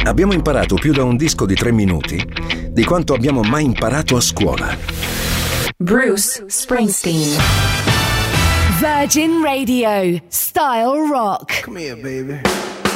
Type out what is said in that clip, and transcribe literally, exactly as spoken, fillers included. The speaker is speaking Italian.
Abbiamo imparato più da un disco di tre minuti di quanto abbiamo mai imparato a scuola. Bruce Springsteen. Virgin Radio, Style Rock. Come here, baby.